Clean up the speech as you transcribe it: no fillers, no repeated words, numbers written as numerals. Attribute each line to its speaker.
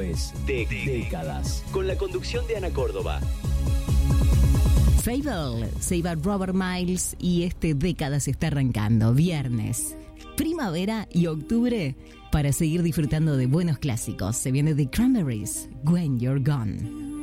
Speaker 1: es Décadas, con la conducción de Ana Córdoba.
Speaker 2: Fable, se iba Robert Miles y Décadas está arrancando. Viernes, primavera y octubre para seguir disfrutando de buenos clásicos. Se viene The Cranberries, When You're Gone.